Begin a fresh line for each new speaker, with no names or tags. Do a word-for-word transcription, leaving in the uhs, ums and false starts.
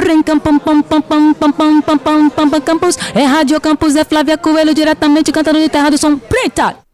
trem campam pam pam pam pam pam pam pam pam pam campus. É Rádio Campus, é Flávia Coelho diretamente cantando de Terra do Som Preta.